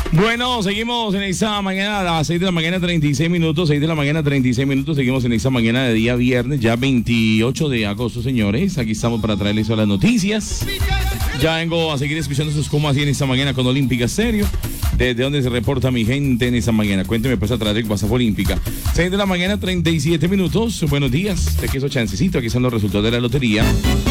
Bueno, seguimos en esta mañana a las 6 de la mañana, 36 minutos, 6 de la mañana, 36 minutos. Seguimos en esta mañana de día viernes, ya 28 de agosto, señores. Aquí estamos para traerles las noticias. Ya vengo a seguir escuchando sus cómo así en esta mañana con Olímpica Stereo. ¿Desde dónde se reporta mi gente en esta mañana? Cuénteme pues a través del WhatsApp Olímpica. 6 de la mañana, 37 minutos. Buenos días. Te quiso chancecito. Aquí están los resultados de la lotería.